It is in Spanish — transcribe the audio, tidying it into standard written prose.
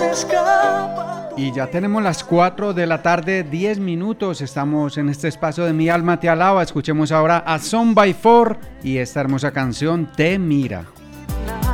Y ya tenemos las 4 de la tarde, 10 minutos. Estamos en este espacio de Mi Alma Te Alaba. Escuchemos ahora a Son by Four y esta hermosa canción Te Mira.